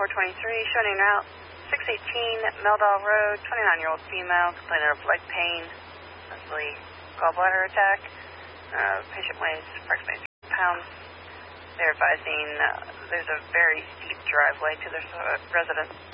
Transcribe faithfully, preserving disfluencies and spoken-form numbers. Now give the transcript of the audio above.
four twenty-three, showing en route six eighteen Meldal Road, twenty-nine-year-old female, complaining of leg pain, possibly gallbladder attack. Uh, patient weighs approximately three pounds. They're advising uh, there's a very steep driveway to their uh, residence.